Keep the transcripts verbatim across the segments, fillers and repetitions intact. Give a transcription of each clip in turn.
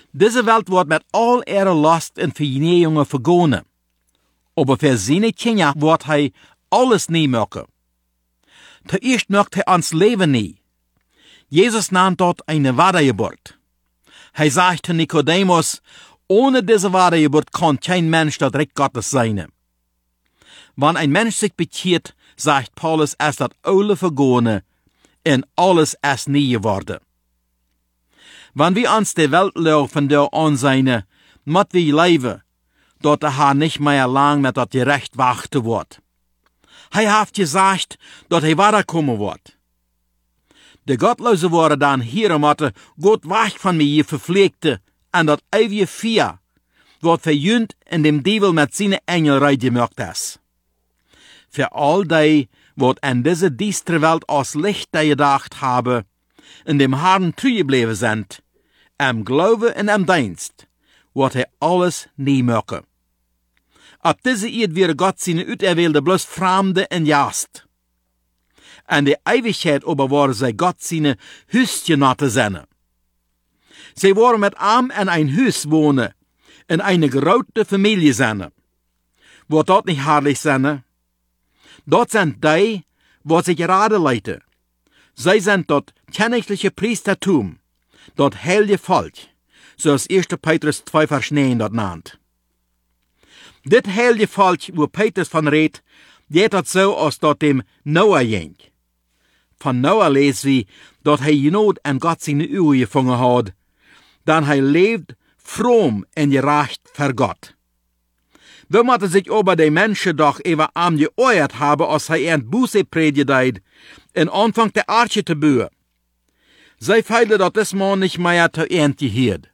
Diese Welt wird mit all ihrer Last und Vernehmungen vergonnen. Aber für seine Kinder wird er alles nie machen. Zuerst möchte er ans Leben nie. Jesus nannt dort eine Wiedergeburt. Er sagt zu Nikodemus, ohne diese Wiedergeburt kann kein Mensch das Reich Gottes sein. Wenn ein Mensch sich bekehrt, sagt Paulus, es dat alle vergonnen und alles ist nie geworden. Wenn wir uns die Welt laufen der ansehen, müssen wir leben, dort der Herr nicht mehr lang mit dat Gerecht warten wird. Er hat gesagt, dass er wiederkommen wird. De Gottlose worden dann hier moeten, Gott weg von mir verpflegte, en dat ewige Vier, wat verjünt in dem Dievel mit seine Engel reingemacht ist. Für all die, wat in diese düstere Welt aus Licht gedacht haben, in dem Herrn treu geblieben sind, am Glaube und am Dienst, wird er alles nie machen. Ab diese Eid wird Gott seine Uterwählte bloß Fremde und Jast. En de Ewigkeit aber worden zij Gott seine Hüsgenoten zijn. Sie worden mit ihm in ein Haus wohnen, in eine große Familie sein. Wird dort nicht herrlich sein? Dort sind die, wo sich gerade leiten. Sie sind dort königliche Priestertum, dort heilige Volk, so als erster Petrus zwei Vers neun dort nannt. Dit heilige Volk, wo Petrus von redt, geht dort so, als dort dem Noah ging. Von Noah lesen wir, dass er Not an Gott seine Uhr gefangen hat, dann er lebt fromm und gerecht für Gott. Wir müssen sich aber die Menschen doch über am geäuert haben, als er in Buße predigt, in Anfang der Arche zu bauen. Sie feilen, dass das Mann nicht mehr zu ernten gehört.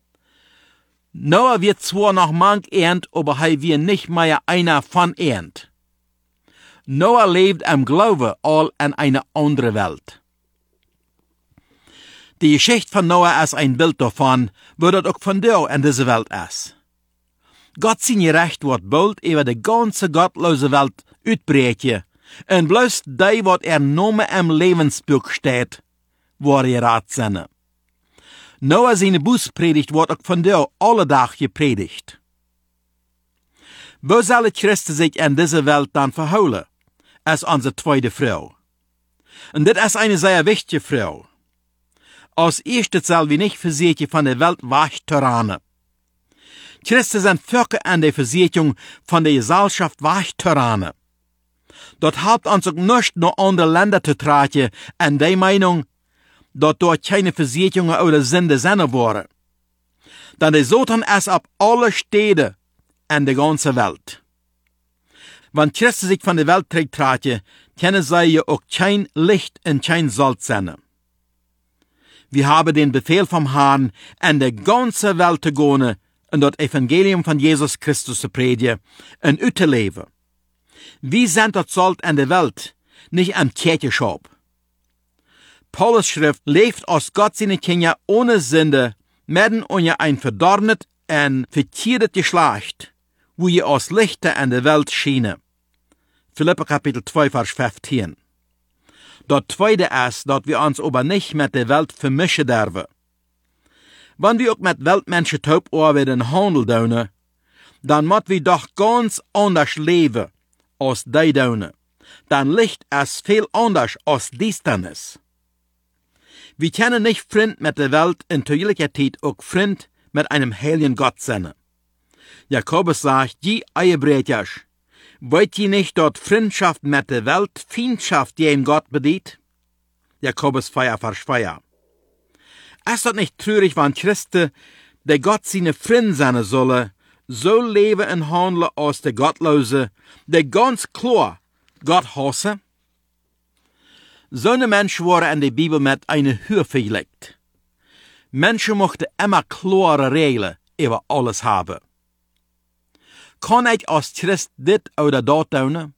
Noah wird zwar noch manch ernt, aber er wird nicht mehr einer von ernt. Noah lebt am Glaube all in eine andere Welt. Die Geschichte von Noah ist ein Bild davon, wo das auch von dir in dieser Welt ist. Gott sein Recht wird bald über die ganze gottlose Welt uitbrechen, und bloß die, wat er nomen im Lebensbuch steht, war ihr Rat sind. Noah seine Bußpredigt wird auch von dir alle Tag gepredigt. Wo soll Christus sich in dieser Welt dann verholen? Als unsere zweite Frau. Und das ist eine sehr wichtige Frau. Als erstes soll wir nicht Versicherung von der Welt wegturanen. Christen sind Völker an der Versicherung von der Gesellschaft wegturanen. Dort hat uns auch nicht nur andere Länder zu tragen, an der Meinung, dass dort keine Versicherungen oder Sünde sein waren. Denn die Satan ist ab alle Städte in der ganzen Welt. Wenn Christen sich von der Welt zurücktragen, können sie ja auch kein Licht und kein Salz sein. Wir haben den Befehl vom Herrn, in der ganzen Welt zu gehen und das Evangelium von Jesus Christus zu predigen und zu leben. Wir sind das Salz in der Welt, nicht am Kirchenschop. Paulus Schrift lebt aus Gott seine Kinder ohne Sünde, mitten unter ein verdorbenes und verkehrtes Geschlecht, wo ihr aus Lichter in der Welt schiene. Philipper Kapitel zwei, Vers fünfzehn. Das zweite ist, dass wir uns aber nicht mit der Welt vermischen dürfen. Wenn wir auch mit Weltmenschen taub arbeiten Handel tun, dann müssen wir doch ganz anders leben als die tun. Dann Licht ist viel anders als Distanz. Wir können nicht Freund mit der Welt in Teulichkeit auch Freund mit einem heiligen Gott sein. Jakobus sagt, die Eiebrechers, wollt ihr nicht dort Freundschaft mit der Welt, Feindschaft gegen Gott bedient? Jakobus vier, Vers vier. Ist das nicht traurig, wenn Christen, der Gott seine Freund sein solle, so leben und handeln als der Gottlose, der ganz klar Gott hasse? So eine Mensch wurde in der Bibel mit einer Höhe verlegt. Menschen mochten immer klare Regeln über alles haben. Kann ich als Christ dit oder dat tun?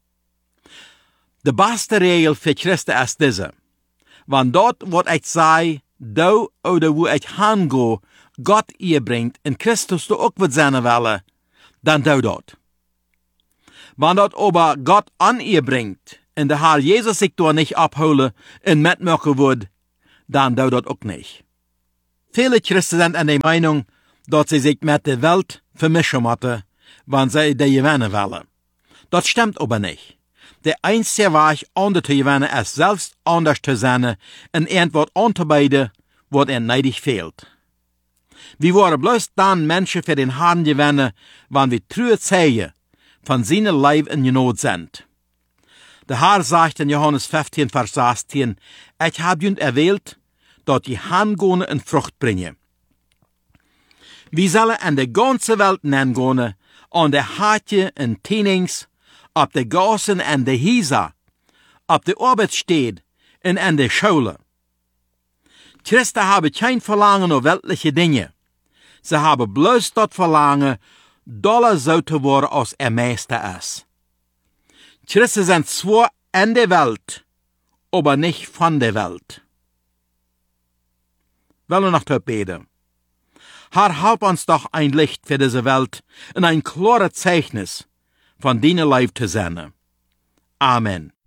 De beste Regel für Christen ist diese. Wenn dort, wat ich sei, da oder wo ich hango, Gott ihr bringt, in Christus du auch wird sein wollen, dann do dort. Wenn dort aber Gott an ihr bringt, und der Herr Jesus sich dort nicht abholen und mitmachen wird, dann do dort auch nicht. Viele Christen sind an der Meinung, dat sie sich mit der Welt vermischen moeten, wann sie die gewinnen wollen. Das stimmt aber nicht. Der einzige Weg, andere zu gewinnen, ist selbst anders zu sein und irgendwas anzubieten, was ihnen neidig fehlt. Wir waren bloß dann Menschen für den Herrn gewinnen, wann wir true Zeichen von seinem Leib in Not sind. Der Herr sagt in Johannes fünfzehn, Vers sechzehn, ich habe jünd erwählt, dat die Handgone in Frucht bringen. Wir sollen in der ganzen Welt nennen, an der Hartje in Tienings, op de Gassen en de Hisa, op de Arbeitsstätte und in der Schule. Christen haben kein Verlangen auf weltliche Dinge. Sie haben bloß das Verlangen, doller so zu werden, als er Meister ist. Christen sind zwar in der Welt, aber nicht von der Welt. Wollen wir noch beten? Herr, halb uns doch ein Licht für diese Welt und ein klares Zeichnis von deiner Leib zu sein. Amen.